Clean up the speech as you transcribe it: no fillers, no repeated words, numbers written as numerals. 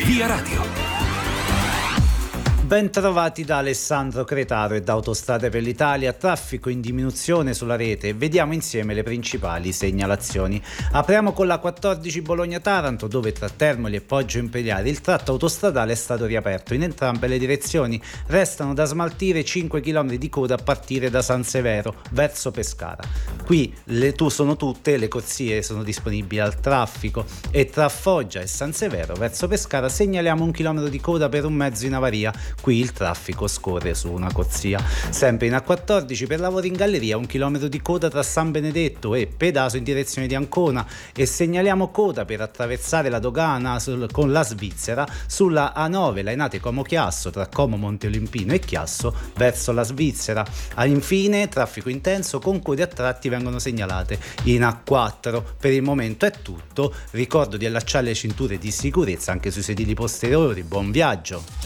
Via Radio. Bentrovati da Alessandro Cretaro e da Autostrade per l'Italia. Traffico in diminuzione sulla rete e vediamo insieme le principali segnalazioni. Apriamo con la 14 Bologna-Taranto, dove tra Termoli e Poggio Imperiale il tratto autostradale è stato riaperto in entrambe le direzioni. Restano da smaltire 5 km di coda a partire da San Severo verso Pescara. Qui sono tutte le corsie sono disponibili al traffico e tra Foggia e San Severo verso Pescara segnaliamo 1 chilometro di coda per un mezzo in avaria. Qui il traffico scorre su una corsia. Sempre in A14 per lavori in galleria 1 chilometro di coda tra San Benedetto e Pedaso in direzione di Ancona e segnaliamo coda per attraversare la dogana con la Svizzera sulla A9 Lainate Como Chiasso tra Como Monte Olimpino e Chiasso verso la Svizzera. Infine traffico intenso con code a tratti vengono segnalate in A4. Per il momento è tutto, ricordo di allacciare le cinture di sicurezza anche sui sedili posteriori. Buon viaggio!